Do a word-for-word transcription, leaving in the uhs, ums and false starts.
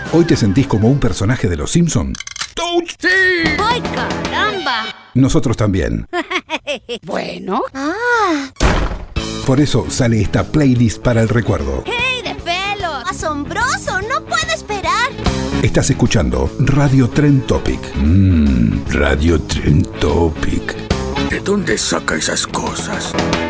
¿Hoy te sentís como un personaje de Los Simpson? ¡Touch! ¡Sí! ¡Ay, caramba! Nosotros también. Bueno. Ah. Por eso sale esta playlist para el recuerdo. ¡Hey, de pelo! ¡Asombroso! ¡No puedo esperar! Estás escuchando Radio Trend Topic. Mmm, Radio Trend Topic. ¿De dónde saca esas cosas?